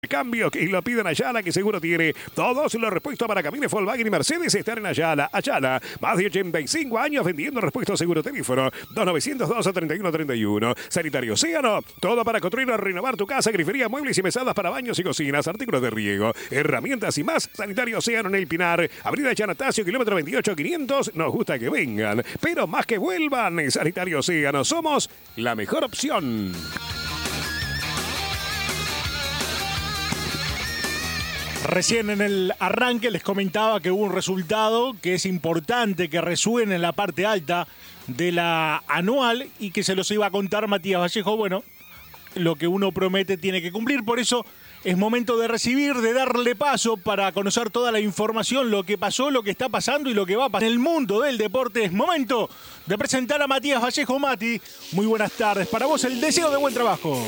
Cambio que lo piden Ayala, que seguro tiene todos los repuestos para camiones Volkswagen y Mercedes. Están en Ayala. Ayala, más de 85 años vendiendo repuestos. Seguro teléfono 2902-3131. Sanitario Océano, todo para construir o renovar tu casa. Grifería, muebles y mesadas para baños y cocinas, artículos de riego, herramientas y más. Sanitario Océano en El Pinar, Avenida Chanatacio, kilómetro 28500. Nos gusta que vengan, pero más que vuelvan. Sanitario Océano, somos la mejor opción. Recién en el arranque les comentaba que hubo un resultado que es importante que resuene en la parte alta de la anual y que se los iba a contar Matías Vallejo. Bueno, lo que uno promete tiene que cumplir, por eso es momento de recibir, de darle paso para conocer toda la información, lo que pasó, lo que está pasando y lo que va a pasar en el mundo del deporte. Es momento de presentar a Matías Vallejo. Mati, muy buenas tardes. Para vos el deseo de buen trabajo.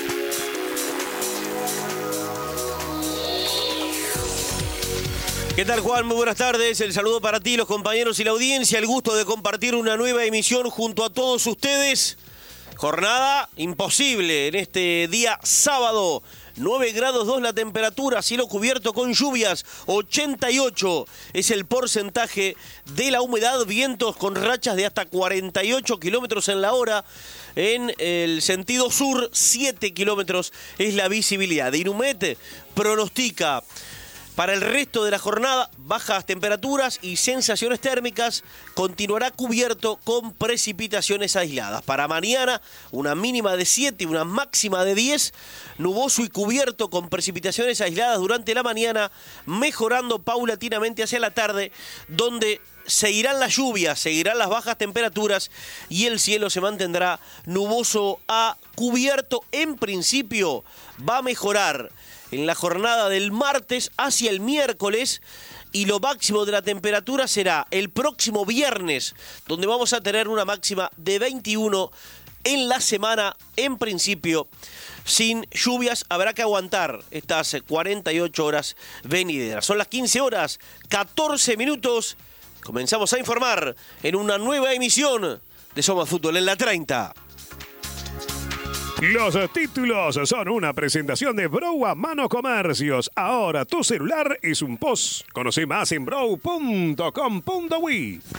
¿Qué tal, Juan? Muy buenas tardes. El saludo para ti, los compañeros y la audiencia. El gusto de compartir una nueva emisión junto a todos ustedes. Jornada imposible en este día sábado. 9 grados 2 la temperatura, cielo cubierto con lluvias, 88 es el porcentaje de la humedad, vientos con rachas de hasta 48 kilómetros en la hora. En el sentido sur, 7 kilómetros es la visibilidad. Inumet pronostica para el resto de la jornada, bajas temperaturas y sensaciones térmicas, continuará cubierto con precipitaciones aisladas. Para mañana, una mínima de 7 y una máxima de 10, nuboso y cubierto con precipitaciones aisladas durante la mañana, mejorando paulatinamente hacia la tarde, donde seguirán las lluvias, seguirán las bajas temperaturas y el cielo se mantendrá nuboso a cubierto. En principio, va a mejorar en la jornada del martes hacia el miércoles y lo máximo de la temperatura será el próximo viernes, donde vamos a tener una máxima de 21 en la semana. En principio, sin lluvias, habrá que aguantar estas 48 horas venideras. Son las 15 horas, 14 minutos. Comenzamos a informar en una nueva emisión de Somos Fútbol en la 30. Los títulos son una presentación de Brow a Mano Comercios. Ahora tu celular es un POS. Conoce más en brow.com.uy.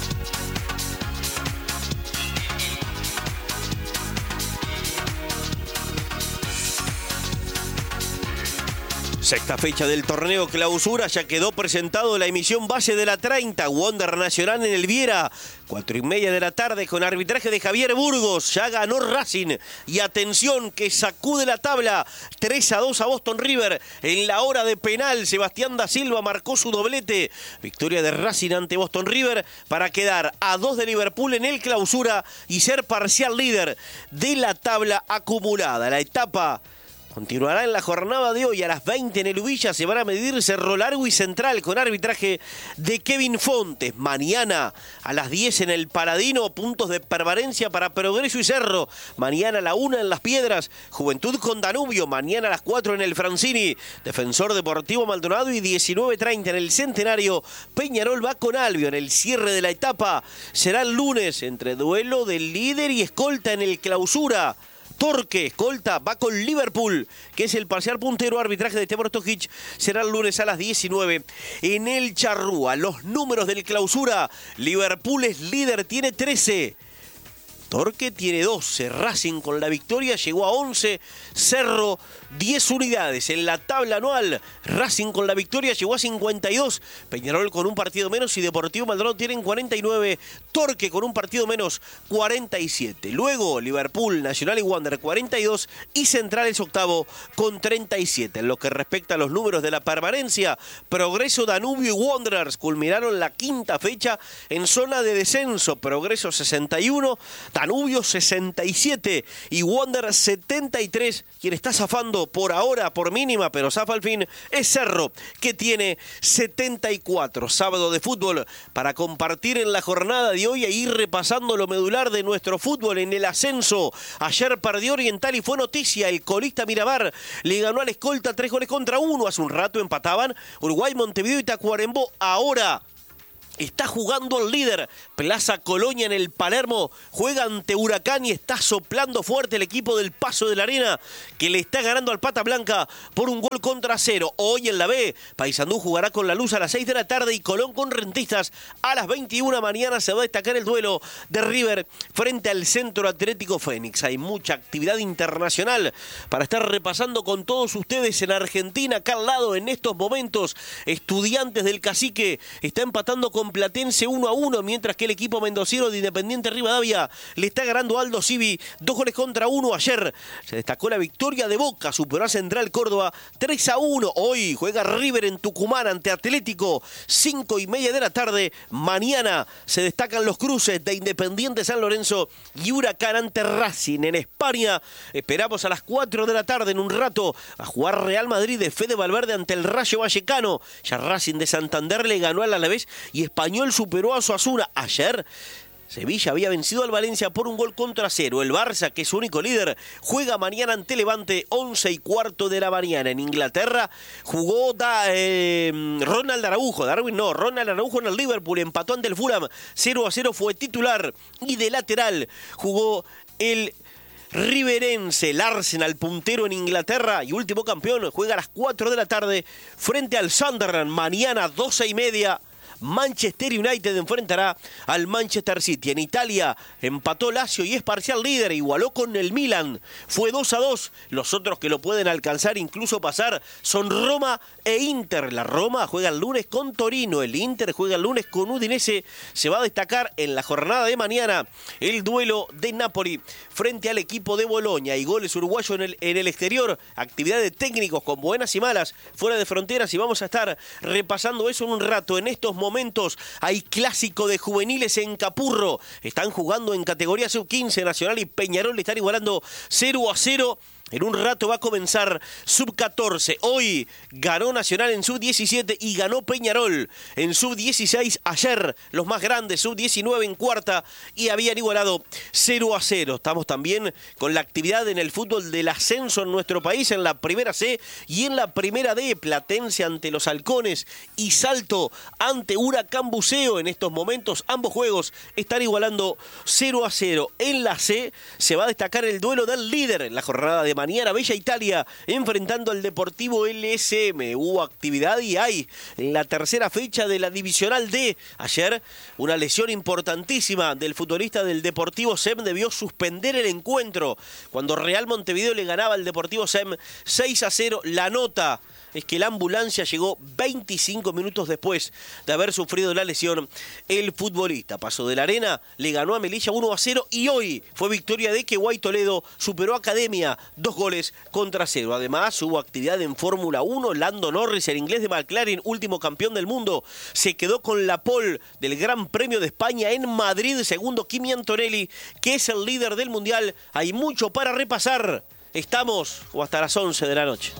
Sexta fecha del torneo Clausura, ya quedó presentado la emisión base de la 30, Wonder Nacional en el Viera, 4:30 de la tarde con arbitraje de Javier Burgos. Ya ganó Racing y atención que sacude la tabla, 3-2 a Boston River en la hora de penal. Sebastián da Silva marcó su doblete, victoria de Racing ante Boston River para quedar a 2 de Liverpool en el Clausura y ser parcial líder de la tabla acumulada. La etapa continuará en la jornada de hoy. A las 20 en el Ubilla se van a medir Cerro Largo y Central con arbitraje de Kevin Fontes. Mañana a las 10 en el Paladino, puntos de permanencia para Progreso y Cerro. Mañana a la 1 en Las Piedras, Juventud con Danubio. Mañana a las 4 en el Francini, Defensor Deportivo Maldonado. Y 19:30 en el Centenario, Peñarol va con Albion. El cierre de la etapa será el lunes entre duelo del líder y escolta en el Clausura. Torque, escolta, va con Liverpool, que es el parcial puntero. Arbitraje de Tebor Stojic será el lunes a las 19 en el Charrúa. Los números del Clausura: Liverpool es líder, tiene 13. Torque tiene 12, Racing con la victoria llegó a 11, Cerro 10 unidades. En la tabla anual, Racing con la victoria llegó a 52, Peñarol con un partido menos y Deportivo Maldonado tienen 49, Torque con un partido menos 47. Luego Liverpool, Nacional y Wander 42 y Central es octavo con 37. En lo que respecta a los números de la permanencia, Progreso, Danubio y Wanderers culminaron la quinta fecha en zona de descenso. Progreso 61, Danubio 67 y Wanderers 73. Quien está zafando por ahora, por mínima, pero zafa al fin, es Cerro, que tiene 74. Sábado de fútbol para compartir en la jornada de hoy e ir repasando lo medular de nuestro fútbol en el ascenso. Ayer perdió Oriental y fue noticia. El colista Miramar le ganó al escolta 3-1. Hace un rato empataban Uruguay, Montevideo y Tacuarembó. Ahora está jugando el líder. Plaza Colonia en el Palermo juega ante Huracán y está soplando fuerte el equipo del Paso de la Arena, que le está ganando al Pata Blanca por 1-0. Hoy en la B, Paysandú jugará con La Luz a las 6 de la tarde y Colón con Rentistas a las 21. Mañana se va a destacar el duelo de River frente al Centro Atlético Fénix. Hay mucha actividad internacional para estar repasando con todos ustedes en Argentina. Acá al lado, en estos momentos, Estudiantes del Cacique está empatando con Platense 1-1, mientras que el equipo mendocino de Independiente Rivadavia le está ganando a Aldo Civi 2-1. Ayer se destacó la victoria de Boca, superó a Central Córdoba 3-1. Hoy juega River en Tucumán ante Atlético, 5:30 de la tarde. Mañana se destacan los cruces de Independiente San Lorenzo y Huracán ante Racing en España. Esperamos a las 4 de la tarde, en un rato, a jugar Real Madrid de Fede Valverde ante el Rayo Vallecano. Ya Racing de Santander le ganó al Alavés y Español superó a Osasuna. Ayer Sevilla había vencido al Valencia por 1-0. El Barça, que es su único líder, juega mañana ante Levante, 11:15 de la mañana. En Inglaterra jugó Ronald Araujo. Ronald Araujo en el Liverpool empató ante el Fulham 0-0, fue titular. Y de lateral jugó el riverense, el Arsenal, puntero en Inglaterra y último campeón, juega a las 4 de la tarde frente al Sunderland. Mañana 12:30. Manchester United enfrentará al Manchester City. En Italia empató Lazio y es parcial líder, igualó con el Milan, fue 2-2. Los otros que lo pueden alcanzar, incluso pasar, son Roma e Inter. La Roma juega el lunes con Torino, el Inter juega el lunes con Udinese. Se va a destacar en la jornada de mañana el duelo de Napoli frente al equipo de Boloña. Y goles uruguayos en el exterior, actividad de técnicos con buenas y malas fuera de fronteras, y vamos a estar repasando eso en un rato. En estos momentos hay clásico de juveniles en Capurro. Están jugando en categoría sub-15. Nacional y Peñarol le están igualando 0-0. En un rato va a comenzar sub-14. Hoy ganó Nacional en sub-17 y ganó Peñarol en sub-16. Ayer los más grandes, sub-19 en cuarta, y habían igualado 0-0. Estamos también con la actividad en el fútbol del ascenso en nuestro país, en la primera C y en la primera D. Platense ante los Halcones y Salto ante Huracán Buceo. En estos momentos ambos juegos están igualando 0-0. En la C se va a destacar el duelo del líder en la jornada de mañana. Bella Italia enfrentando al Deportivo LSM. Hubo actividad y hay en la tercera fecha de la Divisional D. Ayer una lesión importantísima del futbolista del Deportivo SEM debió suspender el encuentro cuando Real Montevideo le ganaba al Deportivo SEM 6-0. La nota es que la ambulancia llegó 25 minutos después de haber sufrido la lesión. El futbolista Paso de la Arena le ganó a Melilla 1-0 y hoy fue victoria de Queguay Toledo, superó a Academia 2-0. Además hubo actividad en Fórmula 1. Lando Norris, el inglés de McLaren, último campeón del mundo, se quedó con la pole del Gran Premio de España en Madrid. Segundo Kimi Antonelli, que es el líder del mundial. Hay mucho para repasar. Estamos o hasta las 11 de la noche.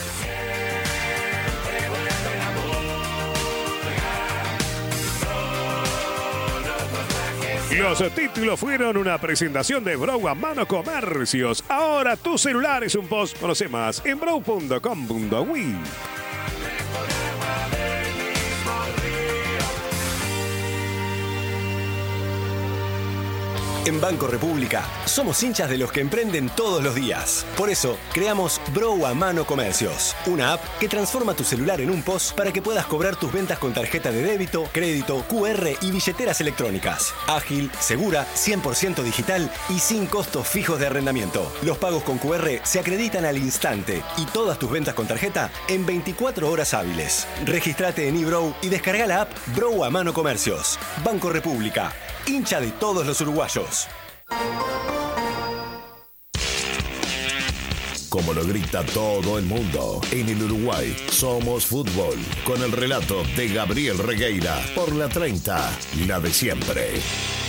Los títulos fueron una presentación de Brow a Mano Comercios. Ahora tu celular es un post. Conoce más en brow.com.uy. En Banco República somos hinchas de los que emprenden todos los días. Por eso creamos Brow a Mano Comercios, una app que transforma tu celular en un POS para que puedas cobrar tus ventas con tarjeta de débito, crédito, QR y billeteras electrónicas. Ágil, segura, 100% digital y sin costos fijos de arrendamiento. Los pagos con QR se acreditan al instante y todas tus ventas con tarjeta en 24 horas hábiles. Regístrate en eBrow y descarga la app Brow a Mano Comercios. Banco República, hincha de todos los uruguayos. Como lo grita todo el mundo, en el Uruguay somos fútbol. Con el relato de Gabriel Regueira por la 30, la de siempre.